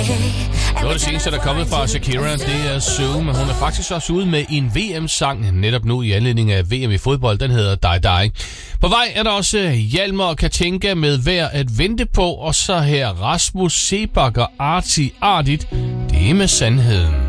Noget af det seneste, der er kommet fra Shakira, det er Zoom. Hun er faktisk også ude med en VM-sang netop nu i anledning af VM i fodbold. Den hedder Die Die. På vej er der også Hjalmar og Katinka med Værd at vente på. Og så her Rasmus Seebach og Arti Ardit. Det er med sandheden.